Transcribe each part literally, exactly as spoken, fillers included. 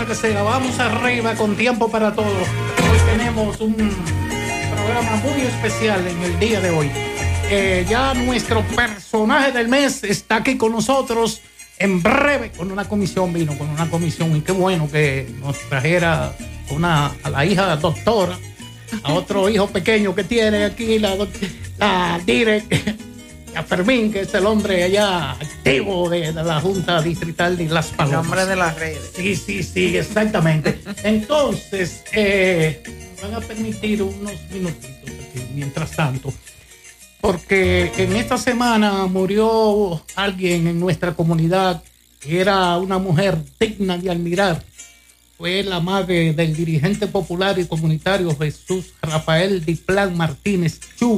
claro que sí, vamos arriba con tiempo para todos. Hoy tenemos un programa muy especial en el día de hoy. Eh, ya nuestro personaje del mes está aquí con nosotros. En breve, con una comisión, vino con una comisión, y qué bueno que nos trajera una, a la hija doctora, a otro hijo pequeño que tiene aquí, la, la Direct, a Fermín, que es el hombre allá activo de, de la Junta Distrital de Las Palomas. El hombre de las redes. Sí, sí, sí, exactamente. Entonces, eh, me van a permitir unos minutitos aquí, mientras tanto, porque en esta semana murió alguien en nuestra comunidad que era una mujer digna de admirar. Fue la madre del dirigente popular y comunitario Jesús Rafael Diplán Martínez Chu,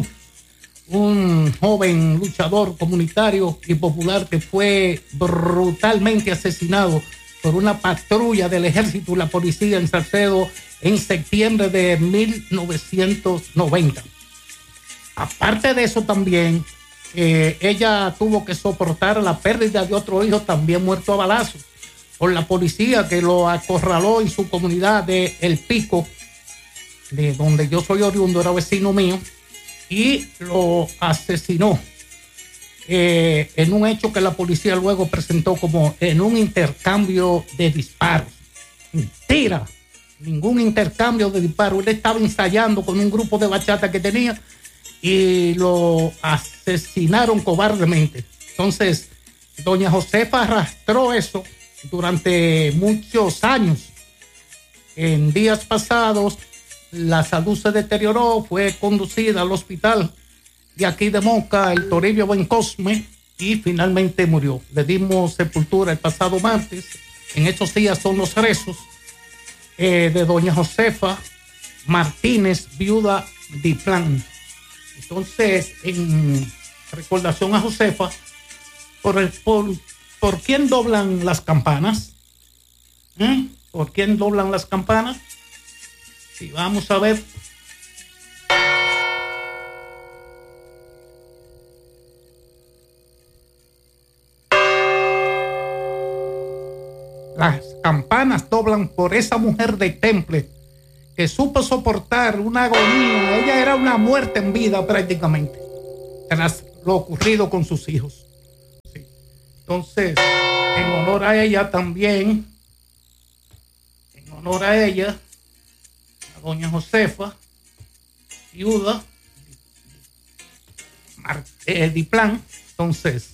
un joven luchador comunitario y popular que fue brutalmente asesinado por una patrulla del ejército y la policía en Salcedo en septiembre de mil novecientos noventa. Aparte de eso también, eh, ella tuvo que soportar la pérdida de otro hijo también muerto a balazos por la policía, que lo acorraló en su comunidad de El Pico, de donde yo soy oriundo, era vecino mío, y lo asesinó eh, en un hecho que la policía luego presentó como en un intercambio de disparos. Mentira, ningún intercambio de disparos. Él estaba ensayando con un grupo de bachata que tenía y lo asesinaron cobardemente. Entonces, doña Josefa arrastró eso durante muchos años. En días pasados, la salud se deterioró, fue conducida al hospital de aquí de Moca, el Toribio Bencosme, y finalmente murió. Le dimos sepultura el pasado martes. En estos días son los rezos eh, de doña Josefa Martínez, viuda Diplán. Entonces, en recordación a Josefa, ¿por, el, por, ¿por quién doblan las campanas? ¿Eh? ¿Por quién doblan las campanas? Sí, vamos a ver. Las campanas doblan por esa mujer de Temple que supo soportar una agonía. Ella era una muerte en vida prácticamente tras lo ocurrido con sus hijos. Sí. Entonces, en honor a ella también, en honor a ella, a doña Josefa, viuda, eh, Diplán, entonces,